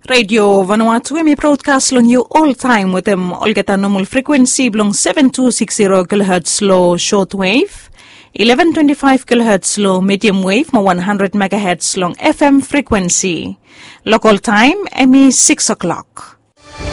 Radio Vanuatu may broadcast long you all time with them Olgata normal frequency belong 7260 kHz low shortwave, 1125 kHz low medium wave, 100 MHz long FM frequency. Local time, 6 o'clock.